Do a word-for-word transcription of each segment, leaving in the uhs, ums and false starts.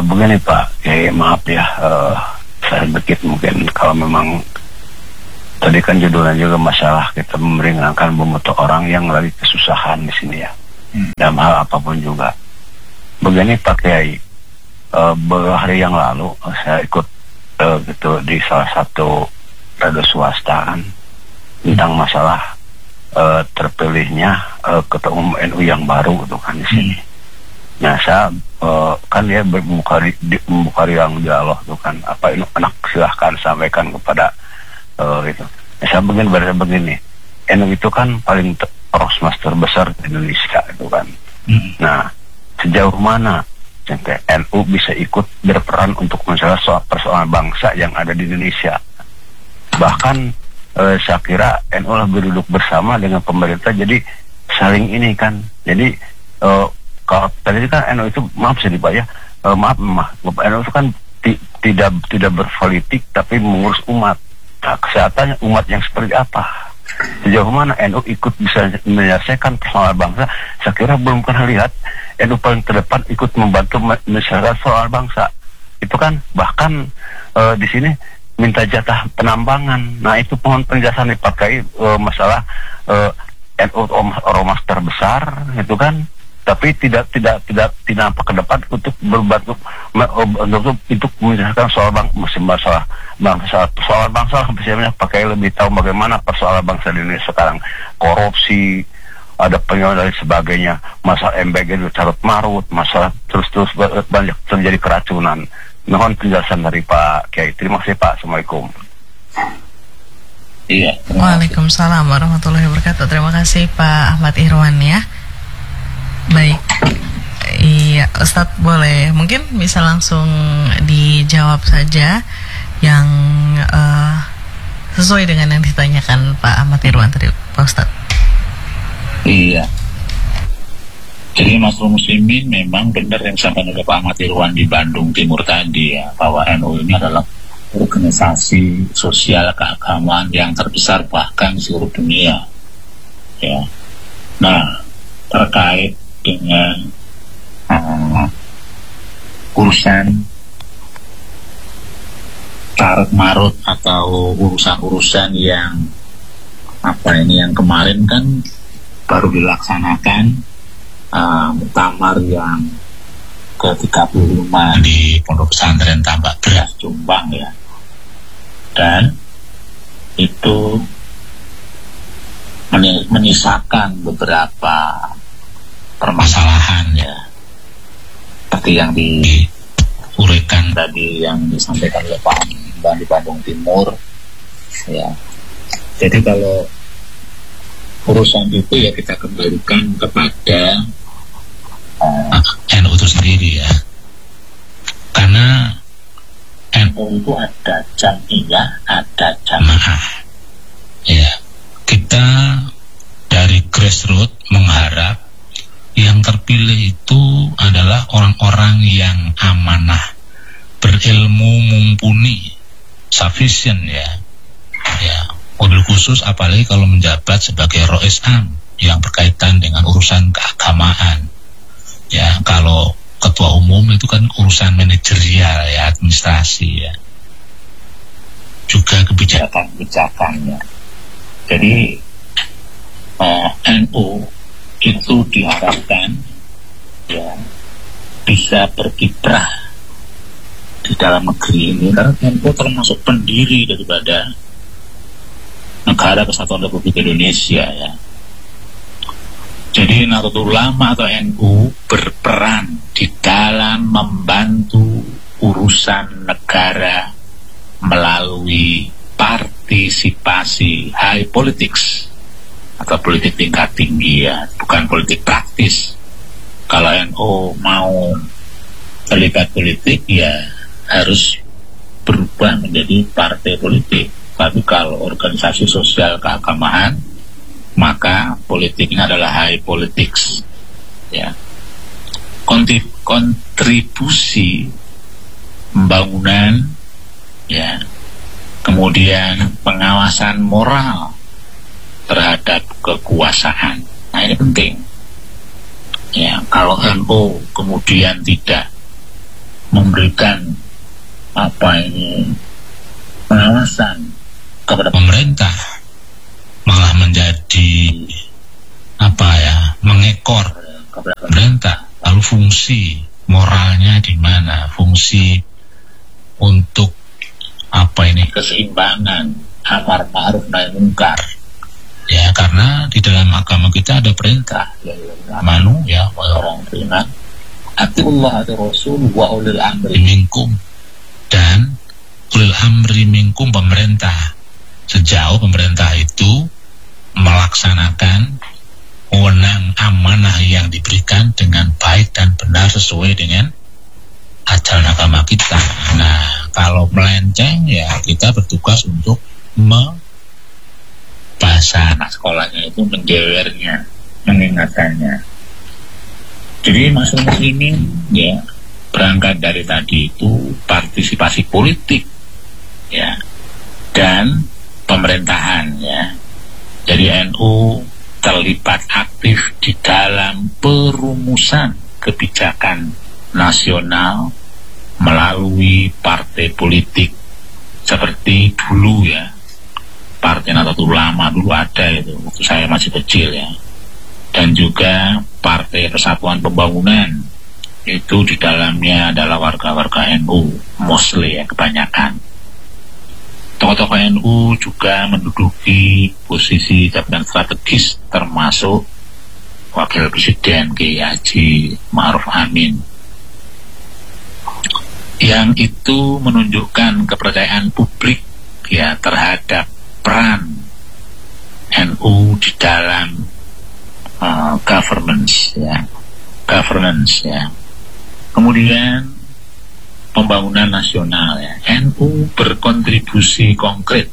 begini Pak, ya maaf ya, uh, saya sedikit mungkin kalau memang tadi kan judulnya juga masalah kita meringankan membentuk orang yang lagi kesusahan di sini ya, hmm. dalam hal apapun juga. Begini Pak Kiai, uh, beberapa hari yang lalu uh, saya ikut uh, gitu di salah satu radio swasta kan tentang masalah uh, terpilihnya uh, ketua umum N U yang baru tuh kan di sini. Hmm. Nah saya uh, kan dia membuka di, membuka ruang dialog tuh kan, apa ini anak silahkan sampaikan kepada uh, itu. Nah, saya begini berarti begini, N U itu kan paling ormas terbesar di Indonesia itu kan. Hmm. Nah sejauh mana sampai N U bisa ikut berperan untuk masalah soal persoalan bangsa yang ada di Indonesia? Bahkan uh, saya kira N U lebih duduk bersama dengan pemerintah, jadi saling ini kan. Jadi uh, kalau tadi kan N U itu maaf saya dibayar uh, maaf maaf N U itu kan ti, tidak tidak berpolitik tapi mengurus umat. Nah, kesehatannya umat yang seperti apa? Sejauh mana N U ikut bisa menyelesaikan persoalan bangsa? Saya kira belum pernah lihat N U paling terdepan ikut membantu menyelesaikan soal bangsa. Itu kan bahkan uh, di sini minta jatah penambangan. Nah itu pohon penjelasan dipakai uh, masalah uh, N U ormas terbesar itu kan. Tapi tidak tidak tidak tidak nampak ke depan untuk berbantu untuk untuk menyelesaikan soal bang masalah bangsa soal bangsa misalnya pakai lebih tahu bagaimana persoalan bangsa di Indonesia sekarang, korupsi, ada penyelenggaraan dan sebagainya, masalah M B G carut marut, masalah terus terus banyak terjadi keracunan. Mohon penjelasan dari Pak Kiai. Terima kasih Pak. Assalamualaikum. Iya. Waalaikumsalam warahmatullahi wabarakatuh. Terima kasih Pak Ahmad Irwan ya. Baik, iya Ustadz boleh mungkin bisa langsung dijawab saja yang uh, sesuai dengan yang ditanyakan Pak Ahmad Irwan tadi Pak Ustadz. Iya. Jadi Mas Muslimin memang benar yang disampaikan oleh Pak Ahmad Irwan di Bandung Timur tadi ya, bahwa N U ini adalah organisasi sosial keagamaan yang terbesar bahkan di seluruh dunia. Ya. Nah, terkait dengan uh, urusan carut marut atau urusan-urusan yang apa ini yang kemarin kan baru dilaksanakan uh, muktamar yang ke tiga puluh lima di Pondok Pesantren Tambak Beras Jombang ya, dan itu menyisakan beberapa permasalahan ya, seperti yang diuraikan tadi yang disampaikan oleh Pak Bang di Bandung Timur ya. Jadi kalau urusan itu ya kita kembalikan kepada uh, N U itu sendiri ya, karena N U itu ada jamiah, ada jamaah ya. Kita dari grassroots mengharap yang terpilih itu adalah orang-orang yang amanah, berilmu mumpuni, sufficient ya. Ya, mobil khusus apalagi kalau menjabat sebagai Rois Am yang berkaitan dengan urusan keagamaan. Ya, kalau ketua umum itu kan urusan manajerial ya, administrasi ya. Juga kebijakan-kebijakannya. Jadi uh, N U itu diharapkan ya bisa berkiprah di dalam negeri ini, karena N U termasuk pendiri daripada Negara Kesatuan Republik Indonesia ya. Jadi Nahdlatul Ulama atau N U berperan di dalam membantu urusan negara melalui partisipasi high politics atau politik tingkat tinggi ya, bukan politik praktis. Kalau N U mau terlibat politik ya harus berubah menjadi partai politik. Tapi kalau organisasi sosial keagamaan, maka politiknya adalah high politics ya. Kontribusi pembangunan ya, kemudian pengawasan moral terhadap kekuasaan. Nah ini penting ya. Kalau N U kemudian tidak memberikan apa ini pengawasan kepada pemerintah, malah menjadi apa ya, mengekor kepada pemerintah. Lalu fungsi moralnya di mana? Fungsi untuk apa ini, keseimbangan amar ma'ruf nahi mungkar. Ya, karena di dalam agama kita ada perintah, ya, amanu ya, orang beriman, atiullah ati rasul wa ulil amri minkum, dan ulil amri minkum pemerintah. Sejauh pemerintah itu melaksanakan wewenang amanah yang diberikan dengan baik dan benar sesuai dengan ajaran agama kita. Nah, kalau melenceng ya kita bertugas untuk me bahasa anak sekolahnya itu menjewernya, mengingatkannya. Jadi masuk muslimin ya, berangkat dari tadi itu partisipasi politik ya, dan pemerintahan ya. Jadi N U terlibat aktif di dalam perumusan kebijakan nasional melalui partai politik seperti dulu ya, Partai Nahdlatul Ulama dulu ada itu waktu saya masih kecil ya, dan juga Partai Persatuan Pembangunan, itu di dalamnya adalah warga-warga N U mostly ya, kebanyakan. Tokoh-tokoh N U juga menduduki posisi jabatan strategis, termasuk Wakil Presiden Kiai Haji Ma'ruf Amin, yang itu menunjukkan kepercayaan publik ya terhadap peran N U di dalam uh, governance ya, governance ya. Kemudian pembangunan nasional ya, N U berkontribusi konkret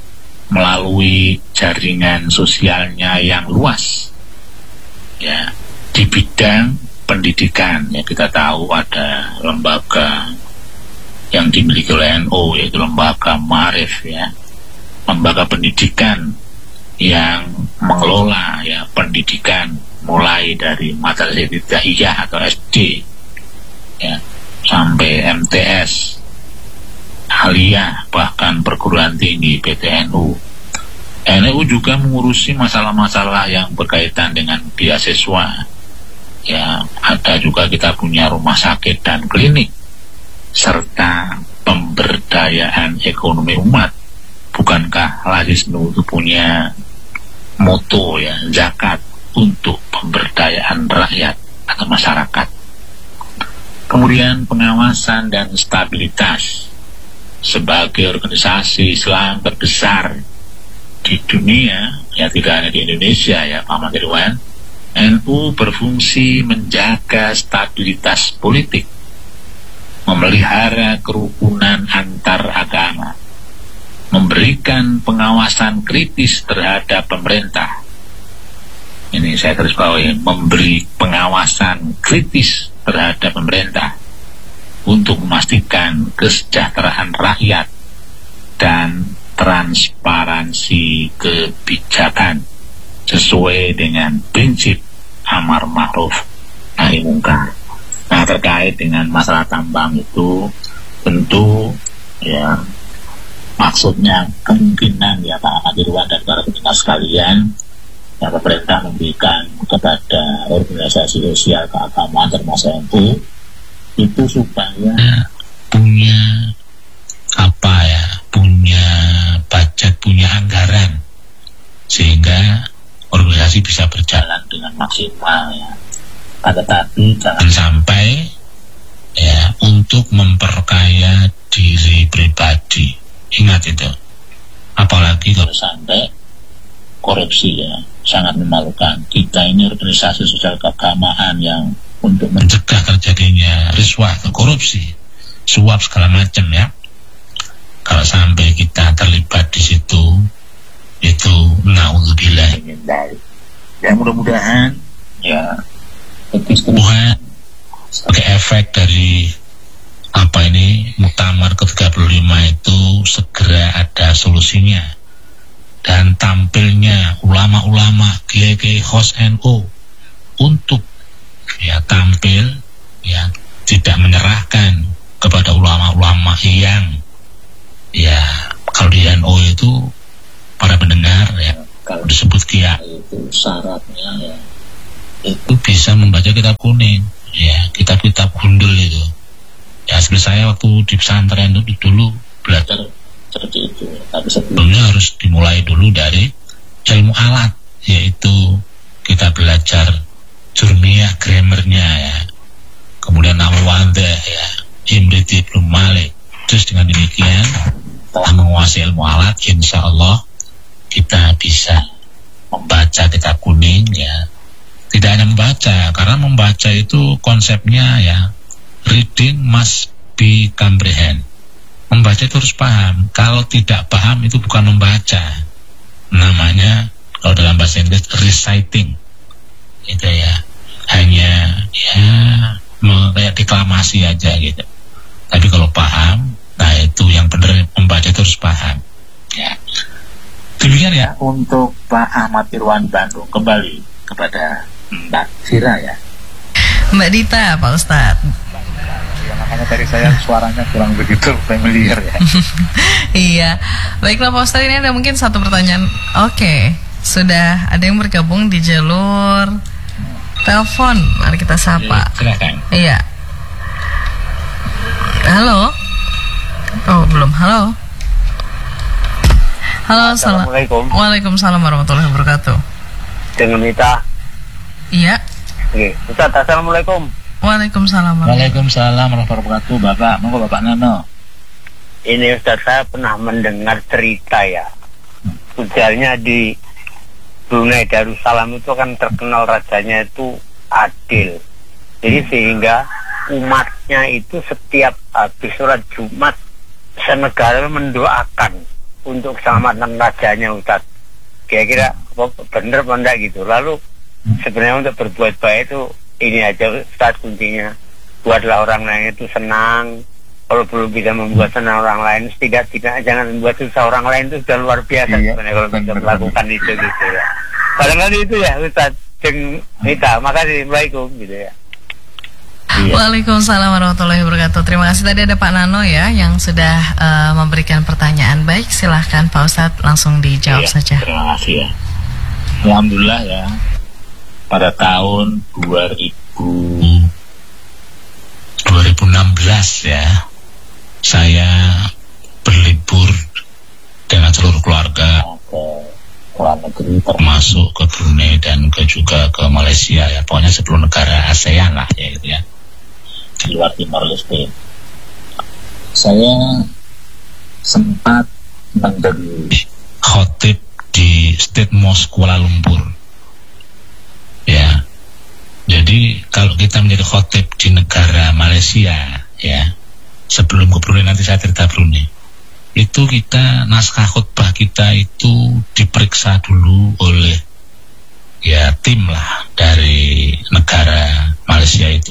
melalui jaringan sosialnya yang luas ya, di bidang pendidikan ya. Kita tahu ada lembaga yang dimiliki oleh N U, yaitu lembaga Ma'arif ya, lembaga pendidikan yang mengelola ya pendidikan mulai dari madrasah ibtidaiyah atau S D ya sampai M T S, aliyah, bahkan perguruan tinggi P T N U. N U juga mengurusi masalah-masalah yang berkaitan dengan beasiswa ya, ada juga kita punya rumah sakit dan klinik, serta pemberdayaan ekonomi umat. Bukankah Lazisnu itu punya moto ya, zakat untuk pemberdayaan rakyat atau masyarakat. Kemudian pengawasan dan stabilitas. Sebagai organisasi Islam terbesar di dunia ya, tidak hanya di Indonesia ya Pak Ahmad Irwan, N U berfungsi menjaga stabilitas politik, memelihara kerukunan antar agama, memberikan pengawasan kritis terhadap pemerintah. Ini saya terus bawahi, memberi pengawasan kritis terhadap pemerintah untuk memastikan kesejahteraan rakyat dan transparansi kebijakan sesuai dengan prinsip amar ma'ruf nahi mungkar. Nah, terkait dengan masalah tambang itu tentu ya, maksudnya kemungkinan ya Pak Ahmad Irwan dan para pendengar sekalian, ya pemerintah memberikan kepada organisasi sosial keagamaan termasuk N U itu supaya punya apa ya, punya budget, punya anggaran, sehingga organisasi bisa berjalan dengan maksimal ya. Tetapi jangan sampai ya untuk memperkaya diri pribadi. Ingat itu. Apalagi kalau sampai korupsi ya, sangat memalukan. Kita ini organisasi sosial keagamaan yang untuk mencegah terjadinya riswah, korupsi, suap segala macam ya. Kalau sampai kita terlibat di situ, itu naudzubillah. Ya mudah-mudahan ya Tuhan sebagai efek dari apa ini Muktamar ke tiga puluh lima itu segera ada solusinya, dan tampilnya ulama-ulama kiai-kiai khos N U untuk ya tampil ya tidak menyerahkan yang ya kalau di N U itu para pendengar ya, kalau disebut kiai itu syaratnya ya itu bisa membaca kitab kuning ya, kitab-kitab gundul itu ya. Seperti saya waktu di pesantren itu dulu belajar seperti itu, tapi sebelumnya harus dimulai dulu dari ilmu alat, yaitu kita belajar jurmiyah, grammarnya ya, kemudian nawawadah ya, Imrit Ibnu Malik. Terus dengan demikian setelah menguasai ilmu alat, insya Allah kita bisa membaca kitab kuning ya. Tidak hanya membaca, karena membaca itu konsepnya ya, reading must be comprehend. Membaca itu harus paham. Kalau tidak paham itu bukan membaca. Namanya kalau dalam bahasa Inggris reciting. Itu ya, hanya ya kayak deklamasi aja gitu. Tapi kalau paham, nah itu yang benar, membaca itu harus paham ya. Demikian ya untuk Pak Ahmad Irwan Bandung. Kembali kepada Mbak Fira ya. Mbak Dita, Pak Ustadz. Ya, makanya tadi saya suaranya kurang begitu familiar ya. Iya, baiklah Pak Ustadz, ini ada mungkin satu pertanyaan. Oke, sudah ada yang bergabung di jalur telepon. Mari kita sapa. Silakan. Iya. Halo. Oh belum. Halo. Halo. Assalamualaikum. Waalaikumsalam warahmatullahi wabarakatuh. Dengan Mita. Iya. Oke, Ustaz, assalamualaikum. Waalaikumsalam. Waalaikumsalam warahmatullahi wabarakatuh. Bapak, monggo Bapak Nano. Ini Ustaz, saya pernah mendengar cerita ya. Ujarnya di Brunei Darussalam itu kan terkenal rajanya itu adil. Jadi sehingga umatnya itu setiap habis sholat Jumat senegara mendoakan untuk keselamatan rajanya, Ustaz. Kira-kira bener apa enggak gitu. Lalu sebenarnya untuk berbuat baik itu ini aja Ustaz kuncinya, buatlah orang lain itu senang. Kalau belum bisa membuat senang orang lain, tidak-tidak jangan membuat susah orang lain, itu sudah luar biasa iya, sebenarnya kalau bisa melakukan itu gitu ya. Barangkali itu ya Ustaz Jeng Mita. Makasih, Assalamualaikum gitu ya. Iya. Waalaikumsalam warahmatullahi wabarakatuh. Terima kasih, tadi ada Pak Nano ya yang sudah uh, memberikan pertanyaan. Baik, silahkan Pak Ustadz langsung dijawab iya, saja. Terima kasih ya. Alhamdulillah ya, pada tahun dua ribu enam belas ya, saya berlibur dengan seluruh keluarga ke luar negeri, termasuk ke Brunei dan ke juga ke Malaysia ya, pokoknya sepuluh negara ASEAN lah ya gitu ya, di luar Timor Leste. Saya sempat menjadi khotib di State Mosque Kuala Lumpur ya. Jadi kalau kita menjadi khotib di negara Malaysia ya, sebelum ke Brunei, nanti saya cerita Brunei, itu kita naskah khutbah kita itu diperiksa dulu oleh ya tim lah dari negara Malaysia itu,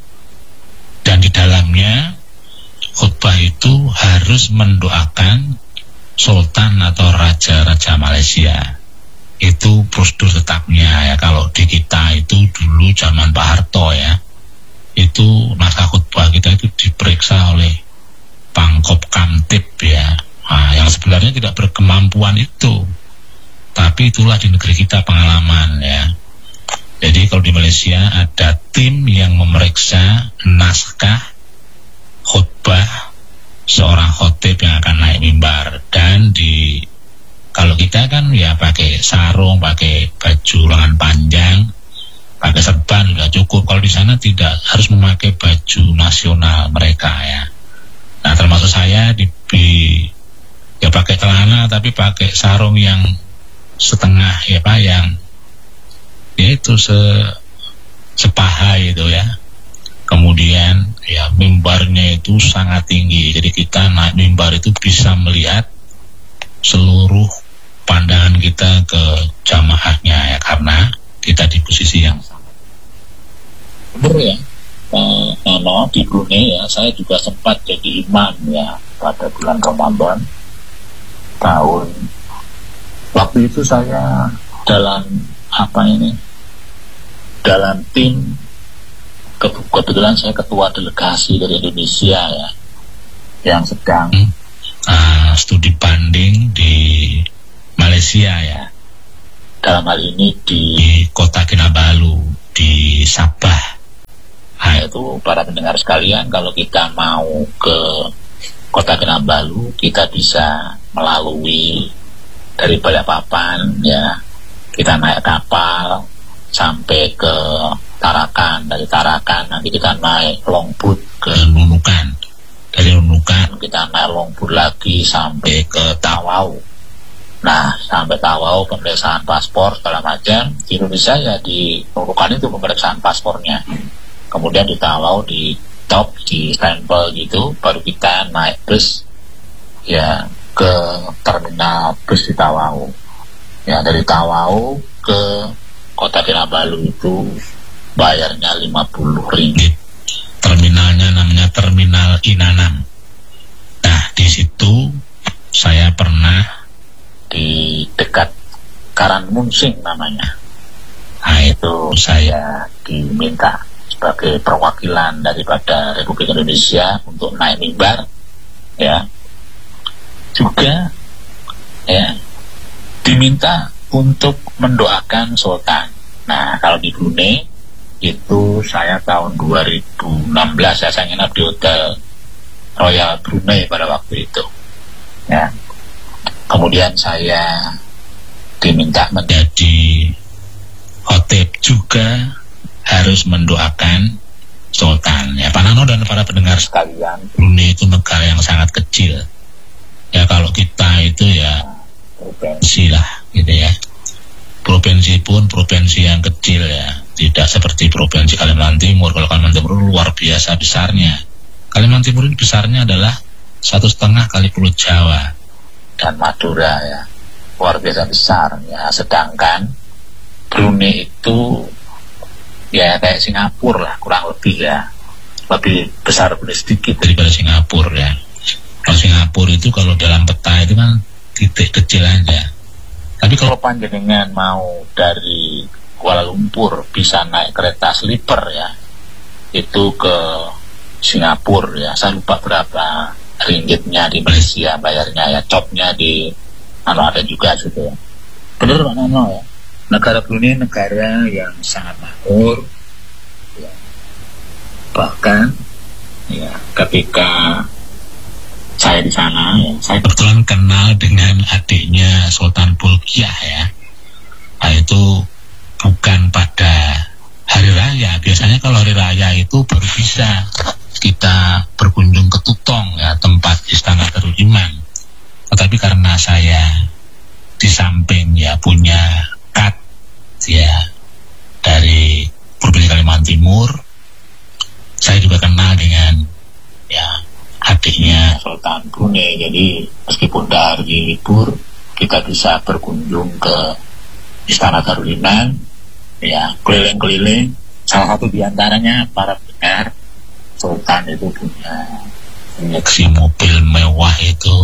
dan di dalamnya khutbah itu harus mendoakan Sultan atau Raja-Raja Malaysia. Itu prosedur tetapnya ya. Kalau di kita itu dulu zaman Pak Harto ya, itu naskah khutbah kita itu diperiksa oleh Pangkop Kamtib ya, nah, yang sebenarnya tidak berkemampuan itu, tapi itulah di negeri kita pengalaman ya. Jadi kalau di Malaysia ada tim yang memeriksa naskah khutbah seorang khotib yang akan naik mimbar, dan di kalau kita kan ya pakai sarung, pakai baju lengan panjang, pakai serban sudah cukup. Kalau di sana tidak, harus memakai baju nasional mereka ya. Nah termasuk saya di, di ya pakai celana tapi pakai sarung yang setengah ya Pak, yang ya itu se sepaha itu ya. Kemudian ya mimbarnya itu sangat tinggi, jadi kita naik mimbar itu bisa melihat seluruh pandangan kita ke jamaahnya ya, karena kita di posisi yang sama. Benar ya, Pak Nano, di Brunei ya, saya juga sempat jadi imam ya pada bulan Ramadan tahun. Waktu itu saya dalam apa ini, dalam tim, kebetulan saya ketua delegasi dari Indonesia ya, yang sedang uh, studi banding di Malaysia ya. Dalam hal ini di Kota Kinabalu di Sabah. Nah, itu para pendengar sekalian, kalau kita mau ke Kota Kinabalu, kita bisa melalui dari Balikpapan ya, kita naik kapal sampai ke Tarakan, dari Tarakan nanti kita naik longboat ke Nunukan, dari Nunukan kita naik longboat lagi sampai ke Tawau. Nah, sampai Tawau pemeriksaan paspor segala macam. Di Indonesia ya di Nunukan itu pemeriksaan paspornya, kemudian di Tawau di top di stempel gitu, baru kita naik bus ya ke terminal bus di Tawau. Ya, dari Tawau ke Kota Kinabalu itu bayarnya lima puluh ringgit. Terminalnya namanya Terminal Inanam. Nah, di situ saya pernah di dekat Karanmunsing namanya. Nah, itu saya diminta sebagai perwakilan daripada Republik Indonesia untuk naik mimbar ya. Juga ya diminta untuk mendoakan Sultan. Nah, kalau di Brunei itu saya tahun dua ribu enam belas ya, saya nginap di Hotel Royal Brunei pada waktu itu ya. Kemudian saya diminta menjadi khotib juga, harus mendoakan Sultan ya. Pak Nano dan para pendengar sekalian, Brunei itu negara yang sangat kecil ya. Kalau kita itu ya provinsi lah gitu ya, provinsi pun provinsi yang kecil ya, tidak seperti provinsi Kalimantan Timur. Kalau Kalimantan Timur luar biasa besarnya. Kalimantan Timur ini besarnya adalah satu setengah kali Pulau Jawa dan Madura ya, luar biasa besar ya. Sedangkan Brunei itu ya kayak Singapura lah kurang lebih ya, lebih besar lebih sedikit daripada Singapura ya. Kalau Singapura itu kalau dalam peta itu kan titik kecil aja. Tapi kalau panjenengan mau dari Kuala Lumpur bisa naik kereta sleeper ya, itu ke Singapura ya. Saya lupa berapa ringgitnya di Malaysia bayarnya ya, chopnya di anu ada juga gitu ya. Bener Pak Nano ya. Negara Brunei negara yang sangat makmur ya. Bahkan ya ketika saya di sana ya, saya kebetulan kenal dengan adiknya Sultan Bolkiah ya. Nah, itu bukan pada hari raya. Biasanya kalau hari raya itu baru bisa kita berkunjung ke Tutong ya, tempat Istana Darul Iman. Tetapi karena saya di samping ya punya kad ya dari Provinsi Kalimantan Timur, saya juga kenal dengan ya adiknya Sultan Brunei. Jadi meskipun dari libur kita bisa berkunjung ke Istana Darul Iman ya, keliling-keliling. Salah satu diantaranya para pendengar, Sultan itu punya koleksi mobil mewah itu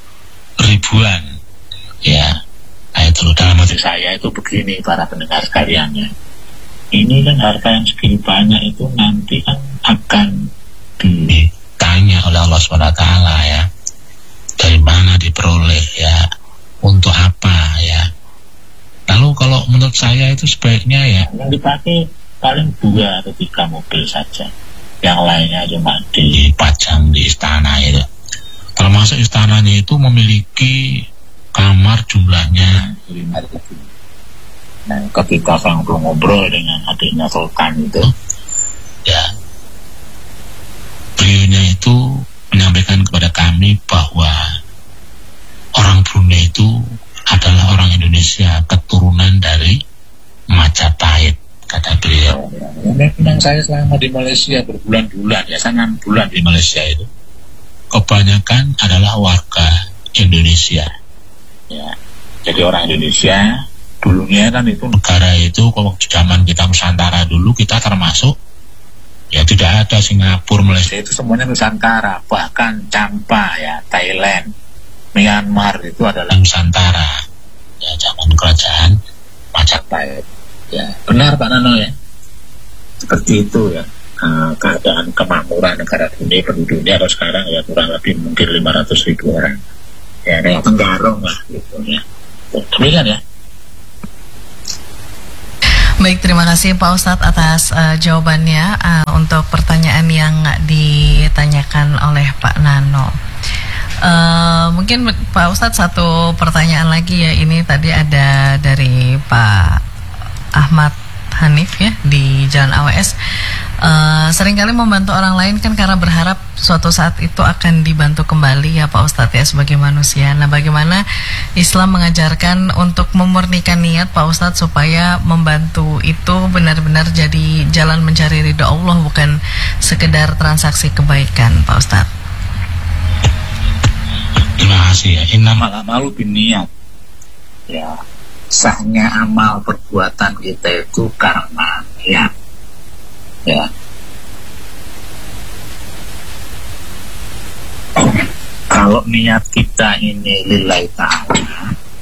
ribuan ya. Nah, itu dalam hati saya itu begini para pendengar sekalian ya, ini kan harta yang segini banyak itu nanti kan akan ditanya oleh Allah subhanahu wa taala ya, dari mana diperoleh ya, untuk apa ya. Lalu kalau menurut saya itu sebaiknya ya yang dipakai paling dua atau tiga mobil saja, yang lainnya cuma dipajang di istana itu. Termasuk istananya itu memiliki kamar jumlahnya lima ribu. Nah, ketika saya ngobrol dengan adiknya Sultan itu ya, beliaunya itu menyampaikan kepada kami bahwa orang Brunei itu adalah orang Indonesia, keturunan dari Majapahit, kata beliau. Memang saya selama di Malaysia berbulan-bulan ya, saya enam bulan di Malaysia itu, kebanyakan adalah warga Indonesia ya. Jadi orang Indonesia dulunya kan itu negara itu kalau zaman kita Nusantara dulu, kita termasuk ya, tidak ada Singapura, Malaysia, itu semuanya Nusantara. Bahkan Champa ya, Thailand, Myanmar itu adalah Nusantara ya, zaman kerajaan Majapahit ya. Benar Pak Nano ya, seperti itu ya. uh, keadaan kemakmuran negara ini penduduknya atau sekarang ya kurang lebih mungkin lima ratus ribu orang ya, kayak Tenggarong lah gitu ya. Demikian ya. Baik, terima kasih Pak Ustadz atas uh, jawabannya uh, untuk pertanyaan yang ditanyakan oleh Pak Nano. Uh, mungkin Pak Ustadz satu pertanyaan lagi ya, ini tadi ada dari Pak Ahmad Hanif ya di Jalan A W S. Uh, seringkali membantu orang lain kan karena berharap suatu saat itu akan dibantu kembali ya Pak Ustadz ya sebagai manusia. Nah, bagaimana Islam mengajarkan untuk memurnikan niat Pak Ustadz supaya membantu itu benar-benar jadi jalan mencari ridho Allah, bukan sekedar transaksi kebaikan Pak Ustadz? Terima kasih ya. Innamal a'malu binniyat. Ya, sahnya amal perbuatan kita itu karena niat. Ya. Kalau niat kita ini lillahi ta'ala,